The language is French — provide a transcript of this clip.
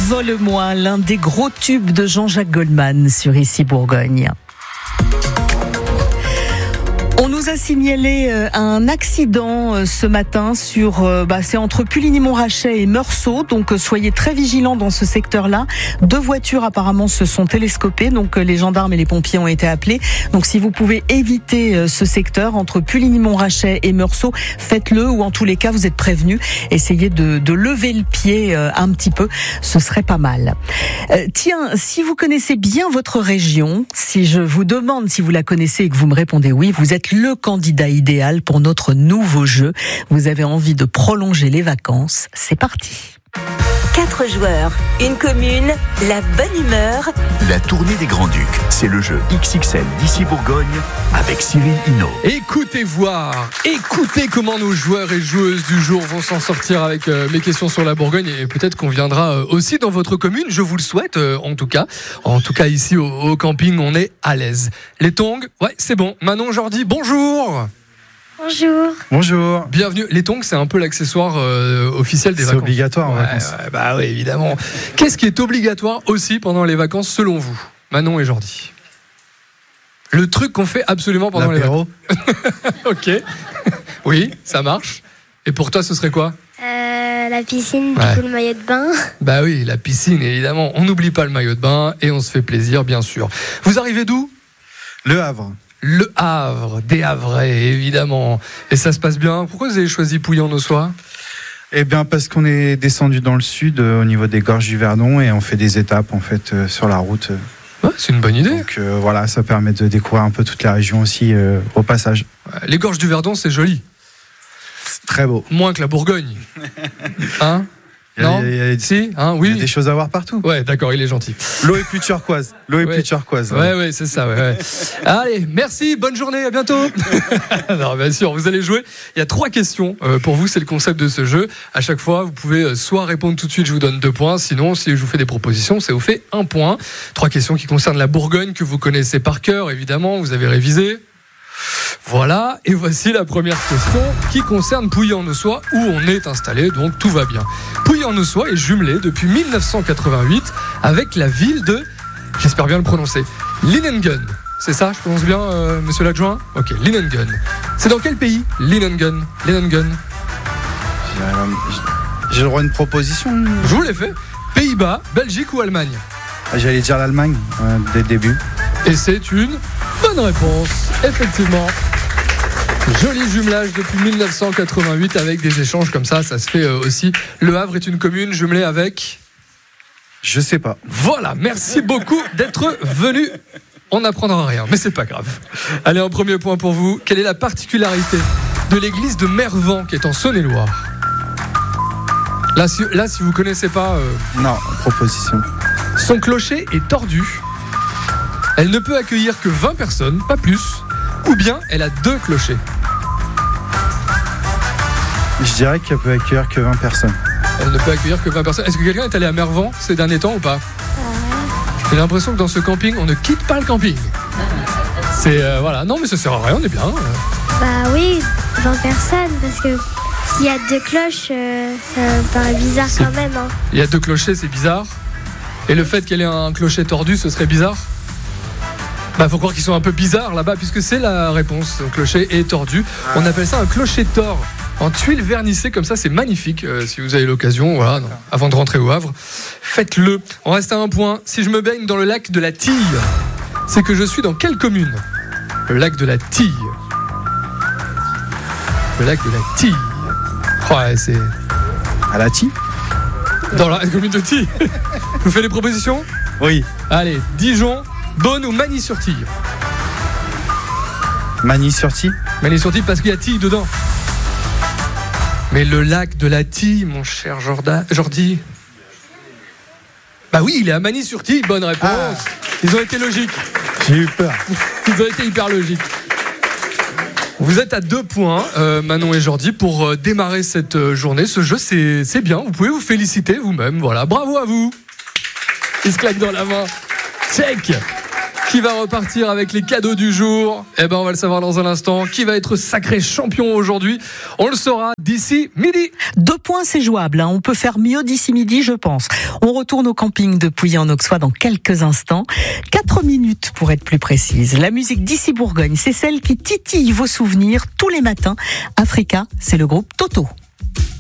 Envole-moi, l'un des gros tubes de Jean-Jacques Goldman sur Ici Bourgogne. On nous a signalé un accident ce matin c'est entre Puligny-Montrachet et Meursault, donc soyez très vigilants dans ce secteur-là. 2 voitures apparemment se sont télescopées, donc les gendarmes et les pompiers ont été appelés. Donc si vous pouvez éviter ce secteur entre Puligny-Montrachet et Meursault, faites-le, ou en tous les cas vous êtes prévenus. Essayez de lever le pied un petit peu, ce serait pas mal. Tiens, si vous connaissez bien votre région, si je vous demande si vous la connaissez et que vous me répondez oui, vous êtes le candidat idéal pour notre nouveau jeu. Vous avez envie de prolonger les vacances, c'est parti. 4 joueurs, une commune, la bonne humeur. La tournée des Grands-Ducs, c'est le jeu XXL d'Ici Bourgogne avec Cyril Hinault. Écoutez comment nos joueurs et joueuses du jour vont s'en sortir avec mes questions sur la Bourgogne, et peut-être qu'on viendra aussi dans votre commune, je vous le souhaite en tout cas. En tout cas ici au camping, on est à l'aise. Les tongs, ouais c'est bon. Manon, Jordi, bonjour. Bonjour. Bienvenue. Les tongs, c'est un peu l'accessoire officiel des vacances. C'est obligatoire en vacances. Oui, évidemment. Qu'est-ce qui est obligatoire aussi pendant les vacances selon vous, Manon et Jordi? Le truc qu'on fait absolument pendant les vacances. Ok. Oui, ça marche. Et pour toi, ce serait quoi? La piscine, du coup le maillot de bain. Bah oui, la piscine, évidemment. On n'oublie pas le maillot de bain et on se fait plaisir, bien sûr. Vous arrivez d'où? Le Havre. Le Havre, des Havrais, évidemment. Et ça se passe bien. Pourquoi vous avez choisi Pouilly-en-Ossois? Eh bien, parce qu'on est descendu dans le sud, au niveau des gorges du Verdon, et on fait des étapes en fait sur la route. Ouais, c'est une bonne idée. Donc voilà, ça permet de découvrir un peu toute la région aussi au passage. Les gorges du Verdon, c'est joli. C'est très beau. Moins que la Bourgogne. Hein? Non? Si, hein, oui. Il y a des choses à voir partout. Ouais, d'accord, il est gentil. L'eau est plus turquoise. Plus turquoise. Ouais, c'est ça. Ouais. Allez, merci, bonne journée, à bientôt. Non, bien sûr, vous allez jouer. Il y a 3 questions pour vous, c'est le concept de ce jeu. À chaque fois, vous pouvez soit répondre tout de suite, je vous donne 2 points. Sinon, si je vous fais des propositions, ça vous fait 1 point. 3 questions qui concernent la Bourgogne, que vous connaissez par cœur, évidemment. Vous avez révisé. Voilà, et voici la première question qui concerne Pouilly-en-Ossois, où on est installé, donc tout va bien. Pouilly-en-Ossois est jumelé depuis 1988 avec la ville de, j'espère bien le prononcer, Linengen. C'est ça, je prononce bien, monsieur l'adjoint? Ok, Linengen. C'est dans quel pays, Linengen? J'ai le droit à une proposition? Je vous l'ai fait. Pays-Bas, Belgique ou Allemagne? J'allais dire l'Allemagne, dès le début. Et c'est une bonne réponse, effectivement. Joli jumelage depuis 1988 avec des échanges comme ça se fait aussi. Le Havre est une commune jumelée avec... Je sais pas. Voilà, merci beaucoup d'être venu. On n'apprendra rien, mais c'est pas grave. Allez, un premier point pour vous. Quelle est la particularité de l'église de Mervan qui est en Saône-et-Loire? Là, si vous connaissez pas... Non, proposition. Son clocher est tordu. Elle ne peut accueillir que 20 personnes, pas plus. Ou bien elle a 2 clochers. Je dirais qu'elle peut accueillir que 20 personnes. Elle ne peut accueillir que 20 personnes. Est-ce que quelqu'un est allé à Mervan ces derniers temps ou pas? J'ai l'impression que dans ce camping, on ne quitte pas le camping. C'est voilà. Non, mais ça sert à rien, on est bien. Bah oui, 20 personnes, parce que s'il y a 2 cloches, ça me paraît bizarre quand même. Hein. Il y a 2 clochers, c'est bizarre. Et le fait qu'elle ait un clocher tordu, ce serait bizarre? Bah, faut croire qu'ils sont un peu bizarres là-bas, puisque c'est la réponse. Le clocher est tordu. On appelle ça un clocher tors. En tuiles vernissées comme ça, c'est magnifique. Si vous avez l'occasion, voilà, avant de rentrer au Havre, faites-le. On reste à 1 point. Si je me baigne dans le lac de la Tille, c'est que je suis dans quelle commune? Le lac de la Tille. Le lac de la Tille. Ouais, c'est... À la Tille? Dans la commune de Tille. Vous faites des propositions? Oui. Allez, Dijon, Beaune ou Magny-sur-Tille? Magny-sur-Tille? Magny-sur-Tille parce qu'il y a Tille dedans. Mais le lac de la Tille, mon cher Jordi. Bah oui, il est à Magny-sur-Tille, bonne réponse. Ils ont été logiques. J'ai eu peur. Ils ont été hyper logiques. Vous êtes à 2 points, Manon et Jordi, pour démarrer cette journée. Ce jeu, c'est bien. Vous pouvez vous féliciter vous-même. Voilà, bravo à vous. Il se claque dans la main. Check. Qui va repartir avec les cadeaux du jour? Eh ben, on va le savoir dans un instant. Qui va être sacré champion aujourd'hui? On le saura d'ici midi. 2 points, c'est jouable. On peut faire mieux d'ici midi, je pense. On retourne au camping de Pouilly-en-Auxois dans quelques instants. 4 minutes pour être plus précise. La musique d'ici Bourgogne, c'est celle qui titille vos souvenirs tous les matins. Africa, c'est le groupe Toto.